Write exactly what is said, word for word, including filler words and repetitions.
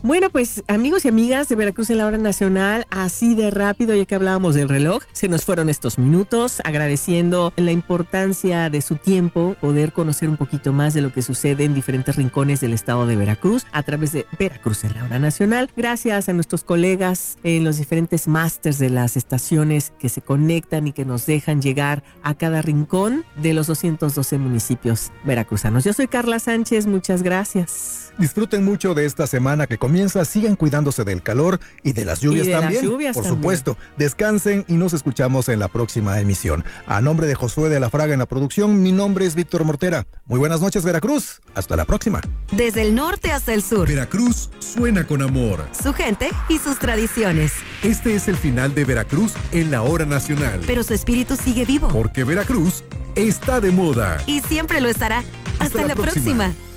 Bueno, pues amigos y amigas de Veracruz en la hora nacional, así de rápido, ya que hablábamos del reloj, se nos fueron estos minutos, agradeciendo la importancia de su tiempo, poder conocer un poquito más de lo que sucede en diferentes rincones del estado de Veracruz a través de Veracruz en la hora nacional. Gracias a nuestros colegas en los diferentes másters de las estaciones que se conectan y que nos dejan llegar a cada rincón de los doscientos doce municipios veracruzanos. Yo soy Carla Sánchez, muchas gracias. Disfruten mucho de esta semana que comienza, sigan cuidándose del calor y de las lluvias y de también, las lluvias por también. supuesto. Descansen y nos escuchamos en la próxima emisión. A nombre de Josué de la Fraga en la producción, mi nombre es Víctor Mortera. Muy buenas noches, Veracruz. Hasta la próxima. Desde el norte hasta el sur. Veracruz suena con amor. Su gente y sus tradiciones. Este es el final de Veracruz en la hora nacional. Pero su espíritu sigue vivo. Porque Veracruz está de moda. Y siempre lo estará. Hasta, Hasta la la próxima. próxima.